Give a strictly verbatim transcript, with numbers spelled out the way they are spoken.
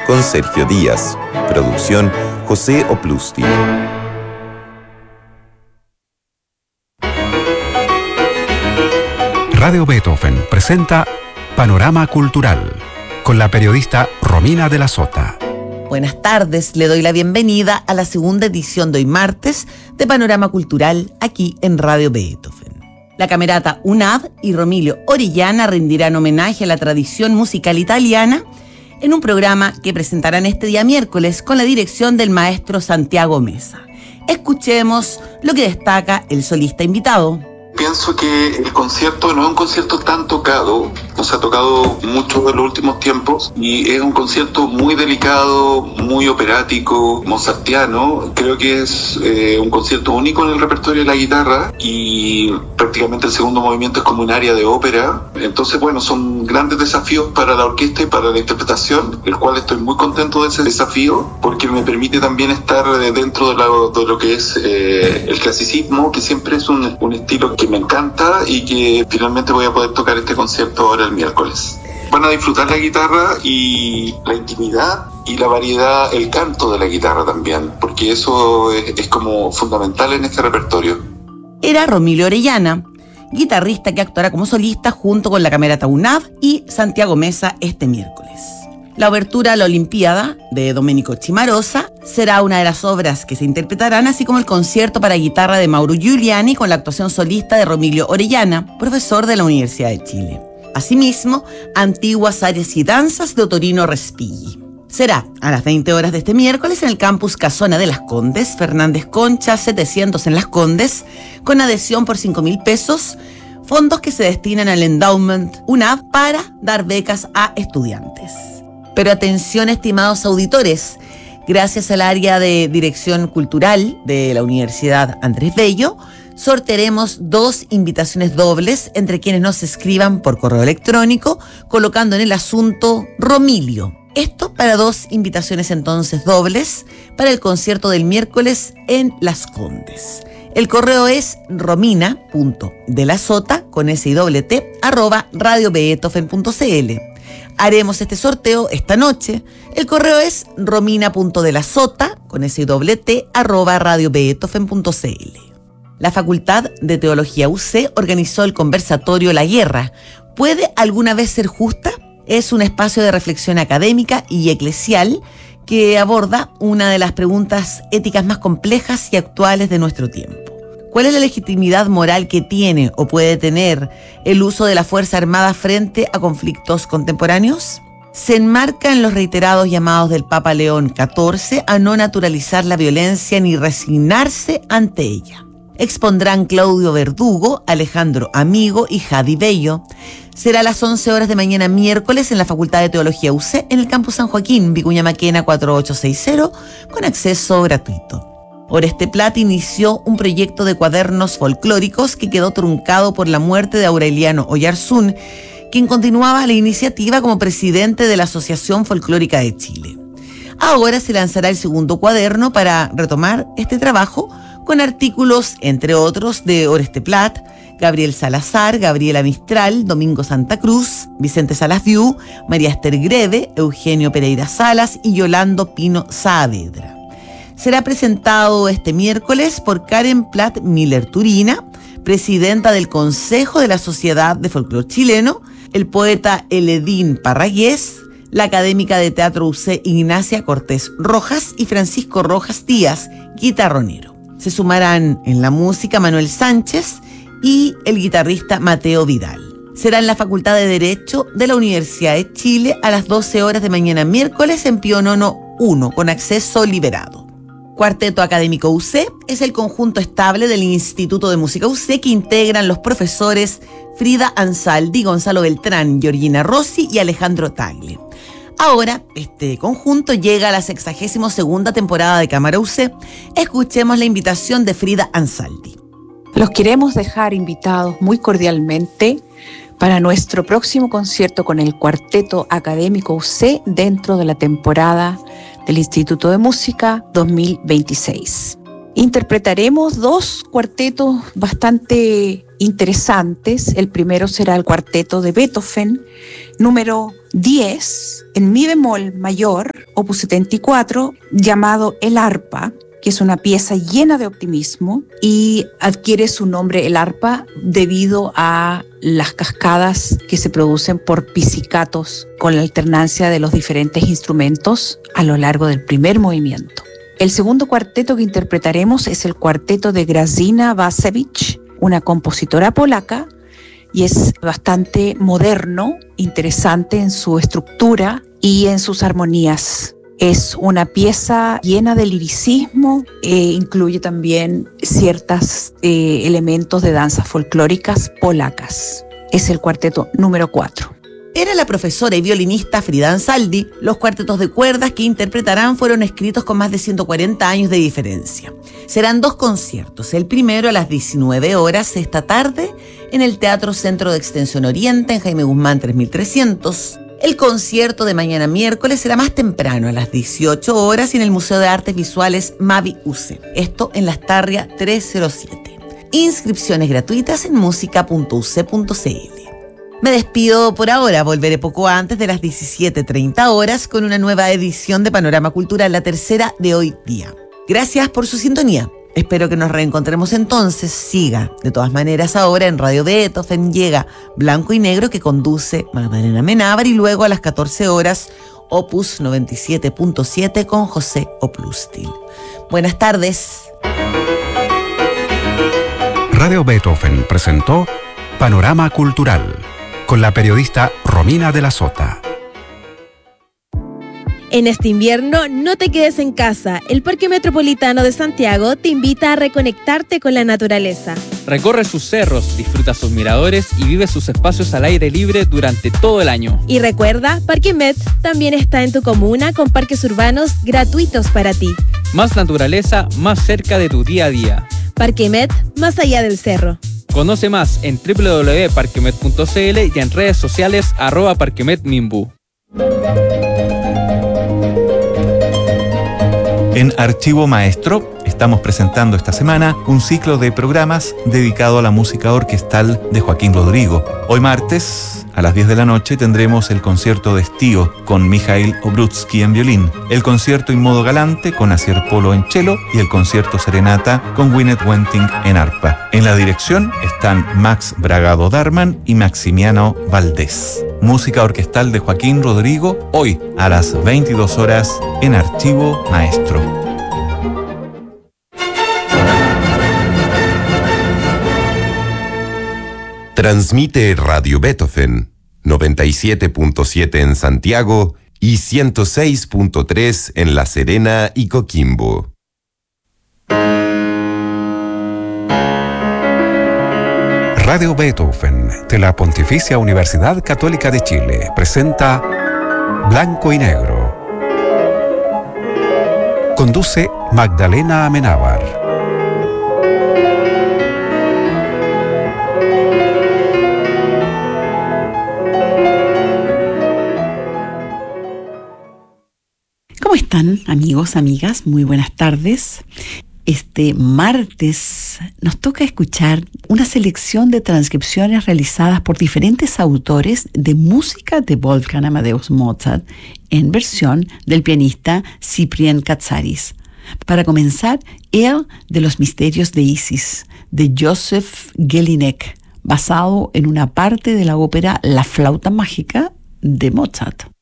con Sergio Díaz. Producción José Oplusti. Radio Beethoven presenta Panorama Cultural con la periodista Romina de la Sota. Buenas tardes, le doy la bienvenida a la segunda edición de hoy martes de Panorama Cultural aquí en Radio Beethoven. La camerata UNAV y Romilio Orellana rendirán homenaje a la tradición musical italiana en un programa que presentarán este día miércoles con la dirección del maestro Santiago Mesa. Escuchemos lo que destaca el solista invitado. Pienso que el concierto no es un concierto tan tocado, nos ha tocado mucho en los últimos tiempos y es un concierto muy delicado, muy operático, mozartiano. Creo que es eh, un concierto único en el repertorio de la guitarra y prácticamente el segundo movimiento es como un área de ópera. Entonces, bueno, son grandes desafíos para la orquesta y para la interpretación, el cual estoy muy contento de ese desafío porque me permite también estar dentro de, la, de lo que es eh, el clasicismo, que siempre es un, un estilo que me encanta y que finalmente voy a poder tocar este concierto ahora el miércoles. Van a disfrutar la guitarra y la intimidad y la variedad, el canto de la guitarra también, porque eso es, es como fundamental en este repertorio. Era Romilio Orellana, guitarrista que actuará como solista junto con la camerata UNAV y Santiago Mesa este miércoles. La obertura a la Olimpiada, de Domenico Cimarosa, será una de las obras que se interpretarán, así como el concierto para guitarra de Mauro Giuliani con la actuación solista de Romilio Orellana, profesor de la Universidad de Chile. Asimismo, antiguas arias y danzas de Otorino Respighi. Será a las veinte horas de este miércoles en el campus Casona de Las Condes, Fernández Concha setecientos en Las Condes, con adhesión por cinco mil pesos, fondos que se destinan al Endowment UNAV para dar becas a estudiantes. Pero atención, estimados auditores, gracias al área de Dirección Cultural de la Universidad Andrés Bello, sortearemos dos invitaciones dobles entre quienes nos escriban por correo electrónico, colocando en el asunto Romilio. Esto para dos invitaciones entonces dobles para el concierto del miércoles en Las Condes. El correo es romina.delasota, con s y doble t, arroba radiobeethoven punto c l. Haremos este sorteo esta noche. El correo es romina.delasota, con s y doble t, arroba radiobeethoven punto c l. La Facultad de Teología U C organizó el conversatorio La Guerra. ¿Puede alguna vez ser justa? Es un espacio de reflexión académica y eclesial que aborda una de las preguntas éticas más complejas y actuales de nuestro tiempo. ¿Cuál es la legitimidad moral que tiene o puede tener el uso de la Fuerza Armada frente a conflictos contemporáneos? Se enmarca en los reiterados llamados del Papa León catorce a no naturalizar la violencia ni resignarse ante ella. Expondrán Claudio Verdugo, Alejandro Amigo y Jadi Bello. Será a las once horas de mañana miércoles en la Facultad de Teología U C en el Campus San Joaquín, Vicuña Maquena cuatro ocho seis cero, con acceso gratuito. Oreste Plat inició un proyecto de cuadernos folclóricos que quedó truncado por la muerte de Aureliano Oyarzún, quien continuaba la iniciativa como presidente de la Asociación Folclórica de Chile. Ahora se lanzará el segundo cuaderno para retomar este trabajo con artículos, entre otros, de Oreste Plat, Gabriel Salazar, Gabriela Mistral, Domingo Santa Cruz, Vicente Salas Viú, María Esther Greve, Eugenio Pereira Salas y Yolando Pino Saavedra. Será presentado este miércoles por Karen Plat Miller Turina, presidenta del Consejo de la Sociedad de Folclor Chileno, el poeta Eledín Parragués, la académica de Teatro U C Ignacia Cortés Rojas y Francisco Rojas Díaz, guitarronero. Se sumarán en la música Manuel Sánchez y el guitarrista Mateo Vidal. Será en la Facultad de Derecho de la Universidad de Chile a las doce horas de mañana miércoles en Pío Nono uno, con acceso liberado. Cuarteto Académico U C es el conjunto estable del Instituto de Música U C que integran los profesores Frida Ansaldi, Gonzalo Beltrán, Georgina Rossi y Alejandro Tagle. Ahora, este conjunto llega a la sexagésima segunda temporada de Cámara U C. Escuchemos la invitación de Frida Ansaldi. Los queremos dejar invitados muy cordialmente para nuestro próximo concierto con el Cuarteto Académico U C dentro de la temporada del Instituto de Música dos mil veintiséis. Interpretaremos dos cuartetos bastante interesantes. El primero será el cuarteto de Beethoven, número diez, en mi bemol mayor, opus setenta y cuatro, llamado El Arpa, que es una pieza llena de optimismo y adquiere su nombre El Arpa debido a las cascadas que se producen por pizzicatos con la alternancia de los diferentes instrumentos a lo largo del primer movimiento. El segundo cuarteto que interpretaremos es el cuarteto de Grażyna Bacewicz, una compositora polaca, y es bastante moderno, interesante en su estructura y en sus armonías. Es una pieza llena de liricismo, e incluye también ciertos eh, elementos de danzas folclóricas polacas. Es el cuarteto número cuatro. Era la profesora y violinista Frida Ansaldi. Los cuartetos de cuerdas que interpretarán fueron escritos con más de ciento cuarenta años de diferencia. Serán dos conciertos. El primero a las diecinueve horas esta tarde en el Teatro Centro de Extensión Oriente en Jaime Guzmán tres mil trescientos. El concierto de mañana miércoles será más temprano, a las dieciocho horas, en el Museo de Artes Visuales Mavi U C E. Esto en Las Tarrias trescientos siete. Inscripciones gratuitas en música punto u c e punto c l. Me despido por ahora, volveré poco antes de las diecisiete treinta horas con una nueva edición de Panorama Cultural, la tercera de hoy día. Gracias por su sintonía. Espero que nos reencontremos entonces. Siga, de todas maneras, ahora en Radio Beethoven llega Blanco y Negro, que conduce Magdalena Menábar, y luego a las catorce horas Opus noventa y siete punto siete con José Oplustil. Buenas tardes. Radio Beethoven presentó Panorama Cultural con la periodista Romina de la Sota. En este invierno, no te quedes en casa. El Parque Metropolitano de Santiago te invita a reconectarte con la naturaleza. Recorre sus cerros, disfruta sus miradores y vive sus espacios al aire libre durante todo el año. Y recuerda, Parque Met también está en tu comuna con parques urbanos gratuitos para ti. Más naturaleza, más cerca de tu día a día. Parque Met, más allá del cerro. Conoce más en doble u doble u doble u punto parquemet punto c l y en redes sociales arroba parquemetminbu. En Archivo Maestro estamos presentando esta semana un ciclo de programas dedicado a la música orquestal de Joaquín Rodrigo. Hoy martes, a las diez de la noche, tendremos el concierto de Estío con Mikhail Obrutsky en violín, el concierto In Modo Galante con Asier Polo en cello y el concierto Serenata con Gwyneth Wenting en arpa. En la dirección están Max Bragado Darman y Maximiano Valdés. Música orquestal de Joaquín Rodrigo, hoy a las veintidós horas en Archivo Maestro. Transmite Radio Beethoven, noventa y siete punto siete en Santiago y ciento seis punto tres en La Serena y Coquimbo. Radio Beethoven de la Pontificia Universidad Católica de Chile presenta Blanco y Negro. Conduce Magdalena Amenábar. ¿Cómo están, amigos, amigas? Muy buenas tardes. Este martes nos toca escuchar una selección de transcripciones realizadas por diferentes autores de música de Wolfgang Amadeus Mozart en versión del pianista Cyprien Katsaris. Para comenzar, El de los Misterios de Isis, de Joseph Jelinek, basado en una parte de la ópera La Flauta Mágica de Mozart.